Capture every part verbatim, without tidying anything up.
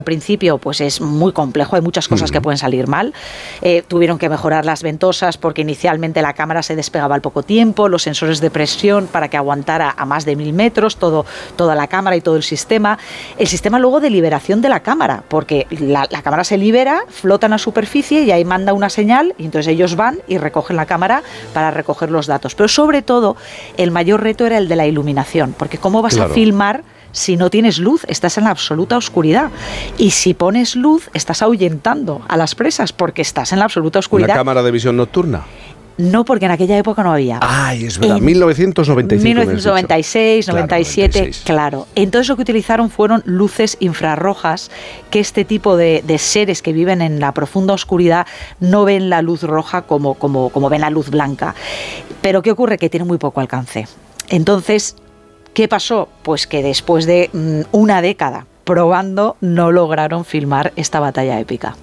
Al principio pues es muy complejo, hay muchas cosas que pueden salir mal. Eh, tuvieron que mejorar las ventosas porque inicialmente la cámara se despegaba al poco tiempo, los sensores de presión para que aguantara a más de mil metros, todo, toda la cámara y todo el sistema. El sistema luego de liberación de la cámara, porque la, la cámara se libera, flota en la superficie y ahí manda una señal y entonces ellos van y recogen la cámara para recoger los datos. Pero sobre todo el mayor reto era el de la iluminación, porque ¿cómo vas claro. a filmar si no tienes luz? Estás en la absoluta oscuridad. Y si pones luz, estás ahuyentando a las presas porque estás en la absoluta oscuridad. ¿Una cámara de visión nocturna? No, porque en aquella época no había. Ay, es verdad, en mil novecientos noventa y cinco. mil novecientos noventa y seis, claro, noventa y siete, noventa y seis. Claro. Entonces lo que utilizaron fueron luces infrarrojas, que este tipo de, de seres que viven en la profunda oscuridad no ven la luz roja como, como, como ven la luz blanca. Pero ¿qué ocurre? Que tiene muy poco alcance. Entonces, ¿qué pasó? Pues que después de mmm, una década probando, no lograron filmar esta batalla épica.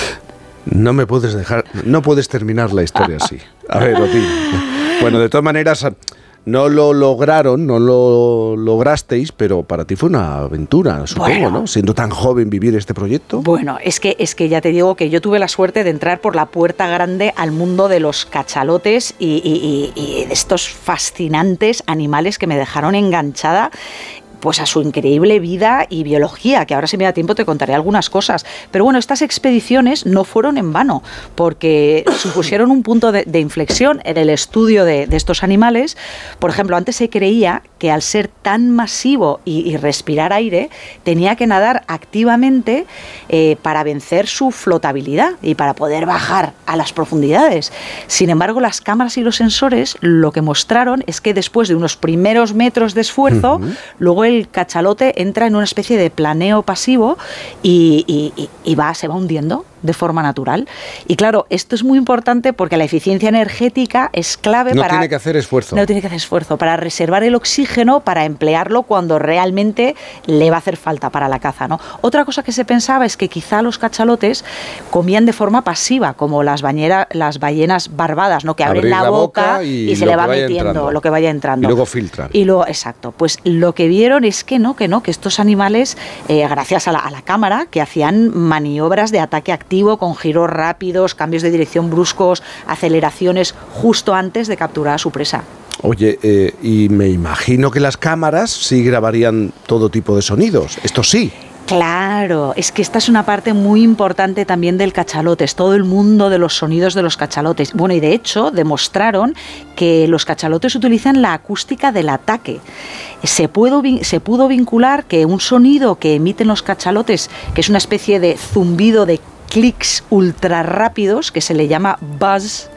No me puedes dejar, no puedes terminar la historia así. A ver, Otín. Bueno, de todas maneras, no lo lograron, no lo lograsteis, pero para ti fue una aventura, supongo, bueno, ¿no? Siendo tan joven vivir este proyecto. Bueno, es que, es que ya te digo que yo tuve la suerte de entrar por la puerta grande al mundo de los cachalotes y, y, y, y de estos fascinantes animales que me dejaron enganchada pues a su increíble vida y biología, que ahora si me da tiempo te contaré algunas cosas. Pero bueno, estas expediciones no fueron en vano, porque supusieron un punto de, de inflexión en el estudio de, de estos animales. Por ejemplo, antes se creía que al ser tan masivo y, y respirar aire, tenía que nadar activamente eh, para vencer su flotabilidad y para poder bajar a las profundidades. Sin embargo, las cámaras y los sensores lo que mostraron es que después de unos primeros metros de esfuerzo, uh-huh. luego el cachalote entra en una especie de planeo pasivo y, y, y va, se va hundiendo de forma natural. Y claro, esto es muy importante porque la eficiencia energética es clave no para... No tiene que hacer esfuerzo. No tiene que hacer esfuerzo, para reservar el oxígeno, para emplearlo cuando realmente le va a hacer falta para la caza, ¿no? Otra cosa que se pensaba es que quizá los cachalotes comían de forma pasiva, como las, bañera, las ballenas barbadas, ¿no? Que abren Abrir la, la boca, boca y, y se le va metiendo entrando. lo que vaya entrando. Y luego filtran. Y luego, exacto. Pues lo que vieron es que no, que no, que estos animales, eh, gracias a la, a la cámara, que hacían maniobras de ataque activo con giros rápidos, cambios de dirección bruscos, aceleraciones justo antes de capturar a su presa. Oye, eh, y me imagino que las cámaras sí grabarían todo tipo de sonidos. Esto sí. Claro, es que esta es una parte muy importante también del cachalote, es todo el mundo de los sonidos de los cachalotes. Bueno, y de hecho demostraron que los cachalotes utilizan la acústica del ataque. Se pudo, se pudo vincular que un sonido que emiten los cachalotes, que es una especie de zumbido de clics ultra rápidos, que se le llama buzz,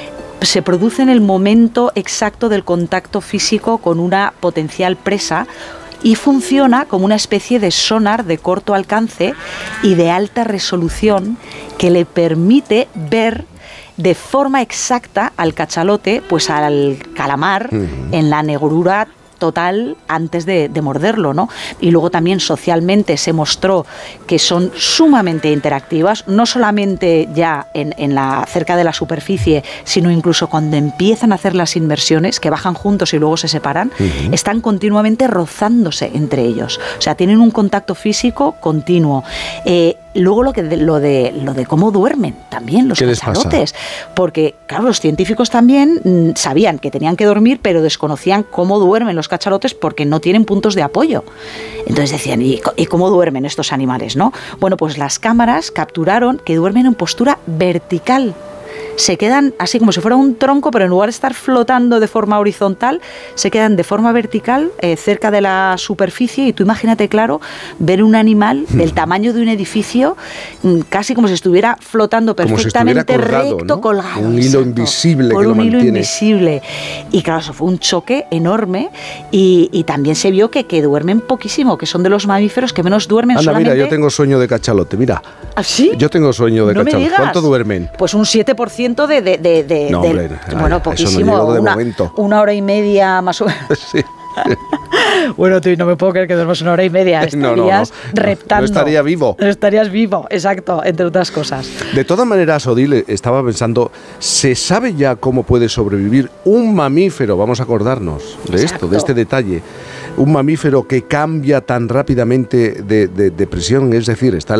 se produce en el momento exacto del contacto físico con una potencial presa y funciona como una especie de sonar de corto alcance y de alta resolución que le permite ver de forma exacta al cachalote, pues al calamar, uh-huh. en la negrura total antes de, de morderlo, ¿no? Y luego también socialmente se mostró que son sumamente interactivas, no solamente ya en, en la, cerca de la superficie, sino incluso cuando empiezan a hacer las inmersiones, que bajan juntos y luego se separan, uh-huh. están continuamente rozándose entre ellos. O sea, tienen un contacto físico continuo. Eh, Luego lo, que de, lo, de, lo de cómo duermen también los cachalotes, porque claro, los científicos también mmm, sabían que tenían que dormir, pero desconocían cómo duermen los cachalotes porque no tienen puntos de apoyo. Entonces decían, ¿y, y cómo duermen estos animales, no? Bueno, pues las cámaras capturaron que duermen en postura vertical. Se quedan así como si fuera un tronco, pero en lugar de estar flotando de forma horizontal, se quedan de forma vertical eh, cerca de la superficie. Y tú imagínate, claro, ver un animal hmm. del tamaño de un edificio, casi como si estuviera flotando perfectamente si colgado, recto, ¿no? colgado. Un hilo exacto, invisible por que lo un mantiene. hilo invisible. Y claro, eso fue un choque enorme. Y, y también se vio que, que duermen poquísimo, que son de los mamíferos que menos duermen. Anda, solamente... mira, yo tengo sueño de cachalote, mira. ¿Ah, sí? Yo tengo sueño de no cachalote. ¿Cuánto duermen? Pues un siete por ciento de... de, de, de no, hombre, de, ay, bueno, poquísimo. Eso no llego de una, momento. Una hora y media más o menos. Sí. Bueno, tú, no me puedo creer que duermas una hora y media. Estarías no, no, no. reptando. No estaría vivo. No estarías vivo, exacto, entre otras cosas. De todas maneras, Odile, estaba pensando, ¿se sabe ya cómo puede sobrevivir un mamífero? Vamos a acordarnos de exacto. esto, de este detalle. Un mamífero que cambia tan rápidamente de, de, de presión, es decir, está